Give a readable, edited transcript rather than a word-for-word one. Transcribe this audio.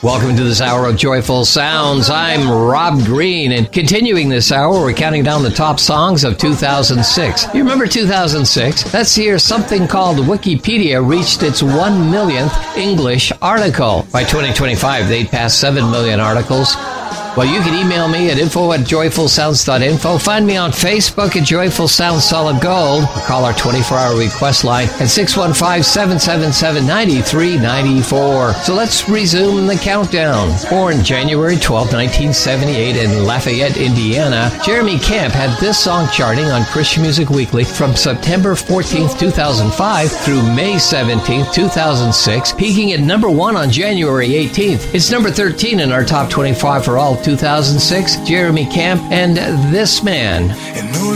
Welcome to this hour of Joyful Sounds. I'm Rob Green, and continuing this hour, we're counting down the top songs of 2006. You remember 2006? That's the year something called Wikipedia reached its 1 millionth English article. By 2025, they'd passed 7 million articles. Well, you can email me at info@joyfulsounds.info. Find me on Facebook at Joyful Sounds Solid Gold. Or call our 24-hour request line at 615-777-9394. So let's resume the countdown. Born January 12, 1978 in Lafayette, Indiana, Jeremy Camp had this song charting on Christian Music Weekly from September 14, 2005 through May 17, 2006, peaking at number 1 on January 18th. It's number 13 in our top 25 for all 2006, Jeremy Camp and This Man.